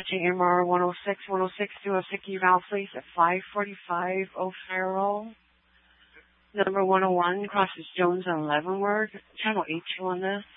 Dispatching MR 106, 106 to a sick eval, please, at 545 O'Farrell. Number 101 crosses Jones on Leavenworth. Channel 8 on this.